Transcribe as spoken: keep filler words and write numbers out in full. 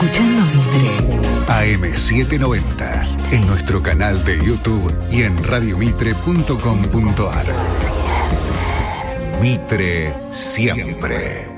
escuchando Mitre. A M setecientos noventa, en nuestro canal de YouTube y en radio mitre punto com punto a r. Mitre siempre.